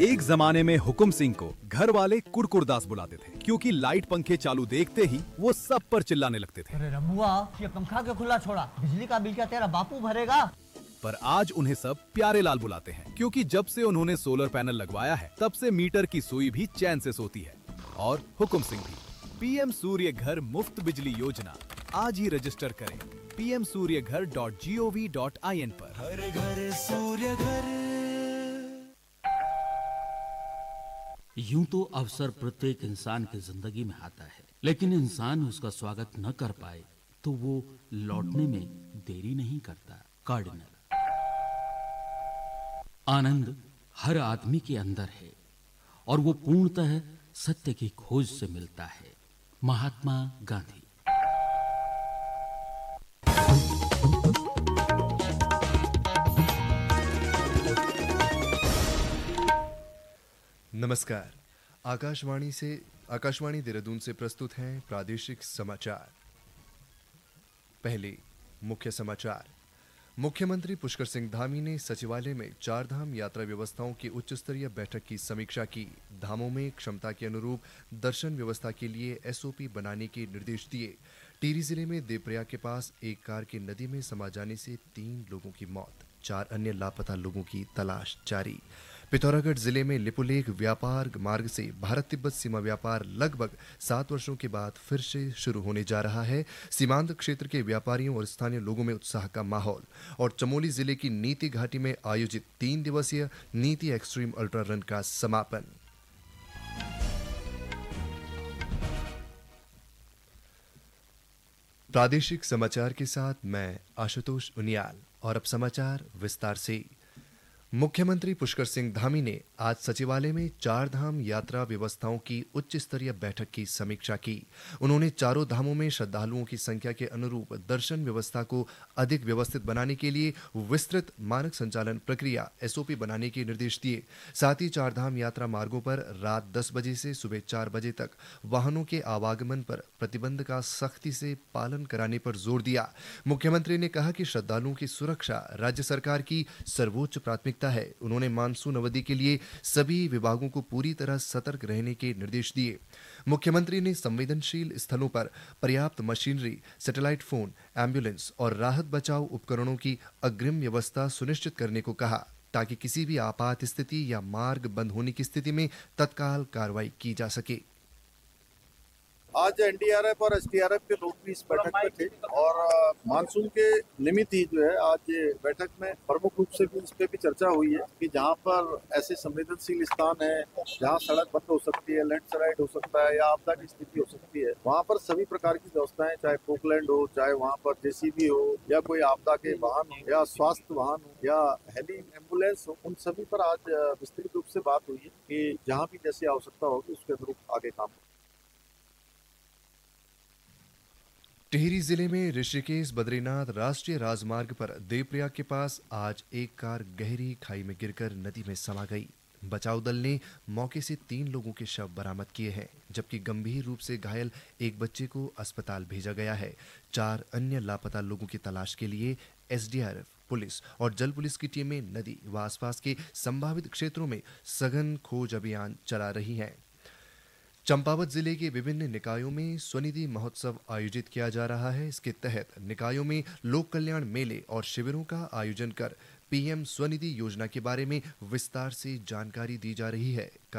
एक जमाने में हुकुम सिंह को घर वाले कुड़कुड़दास बुलाते थे, क्योंकि लाइट पंखे चालू देखते ही वो सब पर चिल्लाने लगते थे। अरे रमुआ, ये पंखा क्यों खुला छोड़ा? बिजली का बिल क्या तेरा बापू भरेगा? पर आज उन्हें सब प्यारे लाल बुलाते हैं, क्योंकि जब से उन्होंने सोलर पैनल लगवाया है तब से मीटर की सुई भी चैन से सोती है। और हुकुम सिंह भी। पीएम सूर्य घर मुफ्त बिजली योजना आज ही रजिस्टर करें pmsuryaghar.gov.in पर। हर घर सूर्य घर। यूं तो अवसर प्रत्येक इंसान की जिंदगी में आता है, लेकिन इंसान उसका स्वागत न कर पाए तो वो लौटने में देरी नहीं करता। कार्डिनल। आनंद हर आदमी के अंदर है और वो पूर्णतः सत्य की खोज से मिलता है। महात्मा गांधी। नमस्कार। आकाशवाणी देहरादून से प्रस्तुत हैं प्रादेशिक समाचार। पहले मुख्य समाचार। मुख्यमंत्री पुष्कर सिंह धामी ने सचिवालय में चारधाम यात्रा व्यवस्थाओं की उच्च स्तरीय बैठक की समीक्षा की। धामों में क्षमता के अनुरूप दर्शन व्यवस्था के लिए एसओपी बनाने के निर्देश दिए। टिहरी जिले में देवप्रयाग के पास एक कार के नदी में समा जाने से 3 लोगों की मौत, 4 अन्य लापता लोगों की तलाश जारी। पिथौरागढ़ जिले में लिपुलेख व्यापार मार्ग से भारत तिब्बत सीमा व्यापार लगभग 7 वर्षों के बाद फिर से शुरू होने जा रहा है। सीमांत क्षेत्र के व्यापारियों और स्थानीय लोगों में उत्साह का माहौल। और चमोली जिले की नीति घाटी में आयोजित 3 दिवसीय नीति एक्सट्रीम अल्ट्रा रन का समापन। प्रादेशिक समाचार के साथ मैं आशुतोष उनियाल। और अब समाचार विस्तार से। मुख्यमंत्री पुष्कर सिंह धामी ने आज सचिवालय में चारधाम यात्रा व्यवस्थाओं की उच्च स्तरीय बैठक की समीक्षा की। उन्होंने चारों धामों में श्रद्धालुओं की संख्या के अनुरूप दर्शन व्यवस्था को अधिक व्यवस्थित बनाने के लिए विस्तृत मानक संचालन प्रक्रिया एसओपी बनाने के निर्देश दिए। साथ ही चारधाम यात्रा मार्गों पर रात 10 बजे से सुबह 4 बजे तक वाहनों के आवागमन पर प्रतिबंध का सख्ती से पालन कराने पर जोर दिया। मुख्यमंत्री ने कहा कि श्रद्धालुओं की सुरक्षा राज्य सरकार की सर्वोच्च प्राथमिकता है। उन्होंने मानसून अवधि के लिए सभी विभागों को पूरी तरह सतर्क रहने के निर्देश दिए। मुख्यमंत्री ने संवेदनशील स्थलों पर पर्याप्त मशीनरी, सैटेलाइट फोन, एम्बुलेंस और राहत बचाव उपकरणों की अग्रिम व्यवस्था सुनिश्चित करने को कहा, ताकि किसी भी आपात स्थिति या मार्ग बंद होने की स्थिति में तत्काल कार्रवाई की जा सके। आज एनडीआरएफ और एसडीआरएफ के लोग भी इस बैठक में थे और मानसून के निमित्त ही जो है आज ये बैठक में प्रमुख रूप से भी इस पे भी चर्चा हुई है कि जहाँ पर ऐसे संवेदनशील स्थान है, जहाँ सड़क बंद हो सकती है, लैंडस्लाइड हो सकता है या आपदा की स्थिति हो सकती है, वहाँ पर सभी प्रकार की व्यवस्थाएं, चाहे पोकलैंड हो, चाहे वहाँ पर जेसीबी हो या कोई आपदा के वाहन हो या स्वास्थ्य वाहन हो या हेली एम्बुलेंस हो, उन सभी पर आज विस्तृत रूप से बात हुई है कि जहाँ भी जैसी आवश्यकता होगी उसके अनुरूप आगे काम। टिहरी जिले में ऋषिकेश बद्रीनाथ राष्ट्रीय राजमार्ग पर देवप्रयाग के पास आज एक कार गहरी खाई में गिरकर नदी में समा गई। बचाव दल ने मौके से 3 लोगों के शव बरामद किए हैं, जबकि गंभीर रूप से घायल एक बच्चे को अस्पताल भेजा गया है। 4 अन्य लापता लोगों की तलाश के लिए एसडीआरएफ, पुलिस और जल पुलिस की टीमें नदी व आसपास के संभावित क्षेत्रों में सघन खोज अभियान चला रही हैं। चंपावत जिले के विभिन्न निकायों में स्वनिधि महोत्सव आयोजित किया जा रहा है। इसके तहत निकायों में लोक कल्याण मेले और शिविरों का आयोजन कर पीएम स्वनिधि योजना के बारे में विस्तार से जानकारी दी जा रही है।